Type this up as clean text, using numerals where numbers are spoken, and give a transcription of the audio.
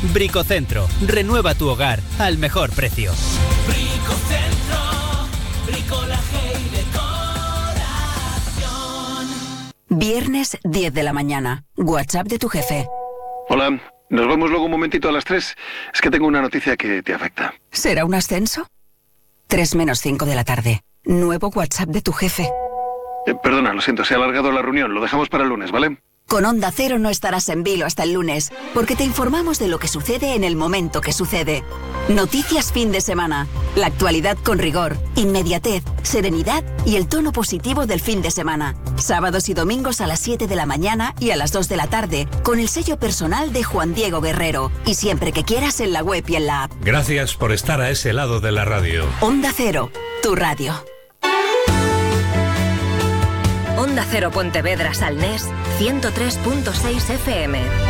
Bricocentro. Renueva tu hogar al mejor precio. Bricocentro. Bricolaje y decoración. Viernes 10 de la mañana. WhatsApp de tu jefe. Hola, ¿nos vemos luego un momentito a las 3? Es que tengo una noticia que te afecta. ¿Será un ascenso? 3 menos 5 de la tarde. Nuevo WhatsApp de tu jefe. Perdona, lo siento, se ha alargado la reunión. Lo dejamos para el lunes, ¿vale? Con Onda Cero no estarás en vilo hasta el lunes, porque te informamos de lo que sucede en el momento que sucede. Noticias fin de semana. La actualidad con rigor, inmediatez, serenidad y el tono positivo del fin de semana. Sábados y domingos a las 7 de la mañana y a las 2 de la tarde, con el sello personal de Juan Diego Guerrero. Y siempre que quieras en la web y en la app. Gracias por estar a ese lado de la radio. Onda Cero, tu radio. Onda Cero Pontevedra Salnés, 103.6 FM.